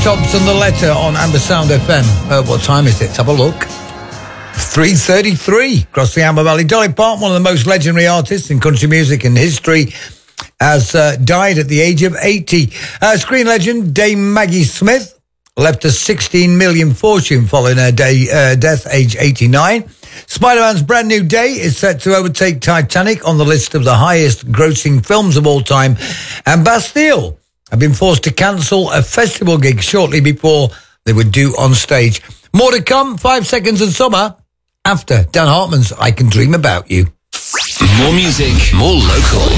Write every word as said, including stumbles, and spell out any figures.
Tops and The Letter on Amber Sound F M. Uh, what time is it? Let's have a look. three thirty-three across the Amber Valley. Dolly Parton, one of the most legendary artists in country music and history, has uh, died at the age of eighty. Uh, screen legend Dame Maggie Smith left a sixteen million fortune following her day, uh, death, age eighty-nine. Spider-Man's Brand New Day is set to overtake Titanic on the list of the highest grossing films of all time. And Bastille have been forced to cancel a festival gig shortly before they were due on stage. More to come, Five Seconds of Summer, after Dan Hartman's I Can Dream About You. More music, more local.